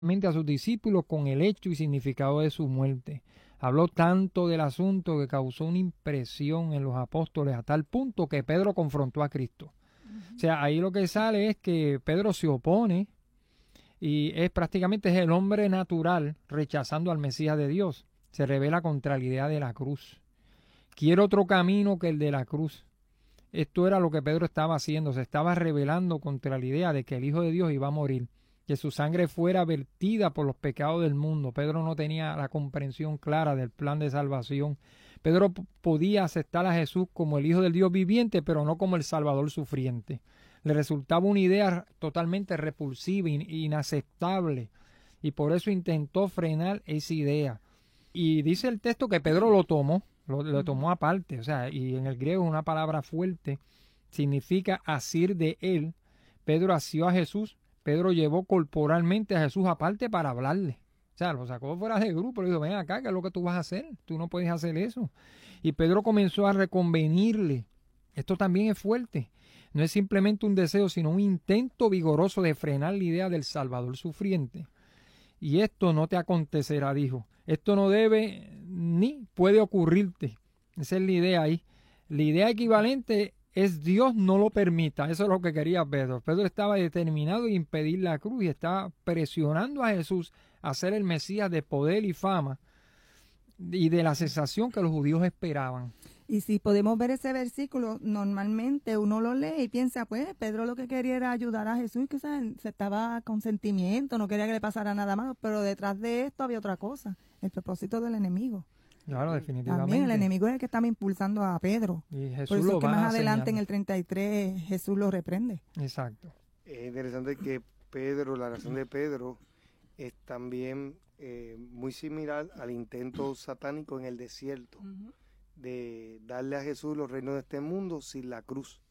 a sus discípulos con el hecho y significado de su muerte. Habló tanto del asunto que causó una impresión en los apóstoles a tal punto que Pedro confrontó a Cristo. O sea, ahí lo que sale es que Pedro se opone y prácticamente es el hombre natural rechazando al Mesías de Dios. Se revela contra la idea de la cruz. Quiere otro camino que el de la cruz. Esto era lo que Pedro estaba haciendo, se estaba rebelando contra la idea de que el Hijo de Dios iba a morir, que su sangre fuera vertida por los pecados del mundo. Pedro no tenía la comprensión clara del plan de salvación. Pedro podía aceptar a Jesús como el Hijo del Dios viviente, pero no como el Salvador sufriente. Le resultaba una idea totalmente repulsiva, inaceptable, y por eso intentó frenar esa idea. Y dice el texto que Pedro lo tomó, lo tomó aparte, o sea, y en el griego es una palabra fuerte, significa asir de él. Pedro asió a Jesús, Pedro llevó corporalmente a Jesús aparte para hablarle. O sea, lo sacó fuera del grupo, le dijo, ven acá, ¿qué es lo que tú vas a hacer? Tú no puedes hacer eso. Y Pedro comenzó a reconvenirle. Esto también es fuerte. No es simplemente un deseo, sino un intento vigoroso de frenar la idea del Salvador sufriente. Y esto no te acontecerá, dijo. Esto no debe ni puede ocurrirte. Esa es la idea ahí. La idea equivalente es Dios no lo permita. Eso es lo que quería Pedro. Pedro estaba determinado en impedir la cruz y estaba presionando a Jesús a ser el Mesías de poder y fama y de la sensación que los judíos esperaban. Y si podemos ver ese versículo, normalmente uno lo lee y piensa, pues Pedro lo que quería era ayudar a Jesús, que se estaba con sentimiento, no quería que le pasara nada malo, pero detrás de esto había otra cosa, el propósito del enemigo. Claro, definitivamente. También el enemigo es el que estaba impulsando a Pedro. Y Jesús por eso lo que va más adelante señalar. en el 33 Jesús lo reprende. Exacto. Es interesante que Pedro, la razón de Pedro es también muy similar al intento satánico en el desierto. De darle a Jesús los reinos de este mundo sin la cruz.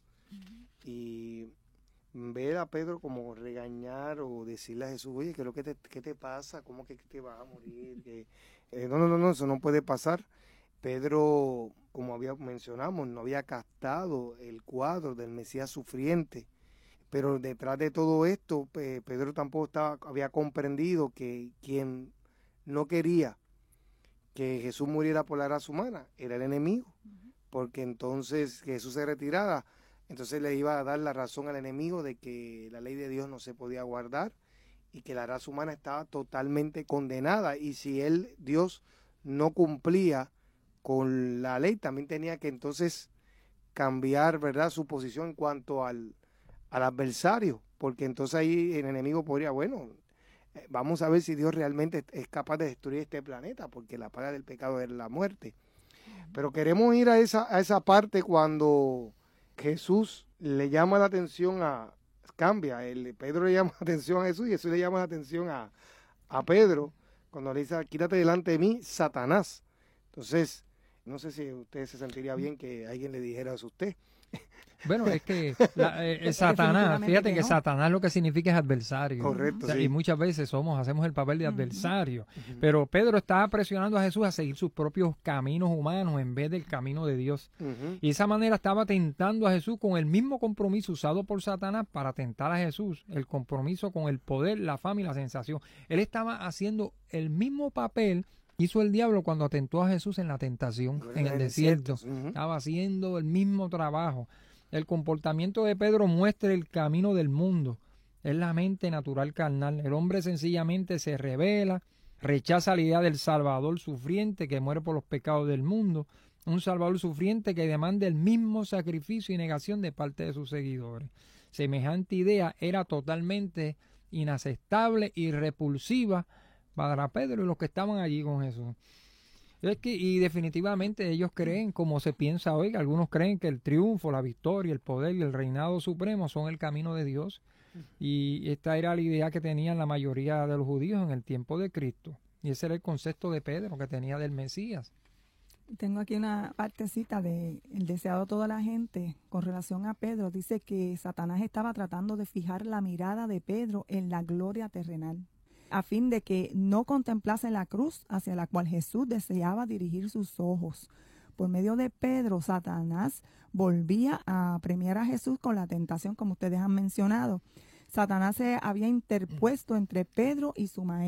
Y ver a Pedro como regañar o decirle a Jesús, oye, ¿qué te pasa? ¿Cómo que te vas a morir? No, eso no puede pasar. Pedro, como mencionamos, no había captado el cuadro del Mesías sufriente. Pero detrás de todo esto, Pedro tampoco había comprendido que quien no quería que Jesús muriera por la raza humana era el enemigo, porque entonces que Jesús se retirara, entonces le iba a dar la razón al enemigo de que la ley de Dios no se podía guardar y que la raza humana estaba totalmente condenada, y si Dios no cumplía con la ley, también tenía que entonces cambiar, ¿verdad?, su posición en cuanto al adversario, porque entonces ahí el enemigo podría, bueno, vamos a ver si Dios realmente es capaz de destruir este planeta, porque la paga del pecado es la muerte. Pero queremos ir a esa parte cuando Jesús le llama la atención Pedro le llama la atención a Jesús y Jesús le llama la atención a Pedro cuando le dice, quítate delante de mí, Satanás. Entonces, no sé si usted se sentiría bien que alguien le dijera eso a usted. Bueno, es que Satanás, fíjate que Satanás lo que significa es adversario. Correcto, o sea, sí. Y muchas veces hacemos el papel de adversario. Pero Pedro estaba presionando a Jesús a seguir sus propios caminos humanos en vez del camino de Dios. Y de esa manera estaba tentando a Jesús con el mismo compromiso usado por Satanás para tentar a Jesús, el compromiso con el poder, la fama y la sensación. Él estaba haciendo el mismo papel hizo el diablo cuando atentó a Jesús en la tentación, en el desierto. Estaba haciendo el mismo trabajo. El comportamiento de Pedro muestra el camino del mundo. Es la mente natural carnal. El hombre sencillamente se rebela, rechaza la idea del Salvador sufriente que muere por los pecados del mundo. Un Salvador sufriente que demanda el mismo sacrificio y negación de parte de sus seguidores. Semejante idea era totalmente inaceptable y repulsiva para Pedro y los que estaban allí con Jesús. Y definitivamente ellos creen, como se piensa hoy, algunos creen que el triunfo, la victoria, el poder y el reinado supremo son el camino de Dios. Y esta era la idea que tenían la mayoría de los judíos en el tiempo de Cristo. Y ese era el concepto de Pedro que tenía del Mesías. Tengo aquí una partecita de el deseado de toda la gente con relación a Pedro. Dice que Satanás estaba tratando de fijar la mirada de Pedro en la gloria terrenal, a fin de que no contemplase la cruz hacia la cual Jesús deseaba dirigir sus ojos. Por medio de Pedro, Satanás volvía a premiar a Jesús con la tentación, como ustedes han mencionado. Satanás se había interpuesto entre Pedro y su maestro.